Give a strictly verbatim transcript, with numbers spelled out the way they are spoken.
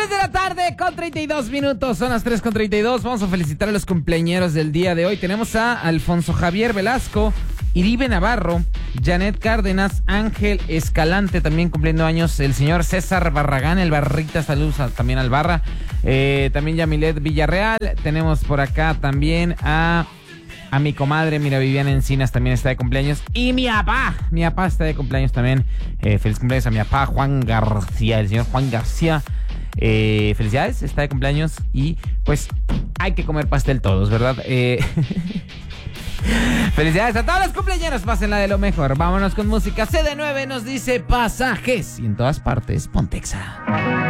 tres de la tarde con treinta y dos minutos, son las tres con treinta y dos. Vamos a felicitar a los cumpleañeros del día de hoy. Tenemos a Alfonso Javier Velasco, Iribe Navarro, Janet Cárdenas, Ángel Escalante, también cumpliendo años el señor César Barragán, el Barrita, saludos a, también al Barra, eh, también Yamilet Villarreal. Tenemos por acá también a... A mi comadre, mira, Viviana Encinas también está de cumpleaños. Y mi papá, mi papá está de cumpleaños también. Eh, feliz cumpleaños a mi papá, Juan García, el señor Juan García. Eh, felicidades, está de cumpleaños. Y pues hay que comer pastel todos, ¿verdad? Eh, felicidades a todos los cumpleaños, pásenla de lo mejor. Vámonos con música. C D nueve nos dice Pasajes. Y en todas partes, Pontexa.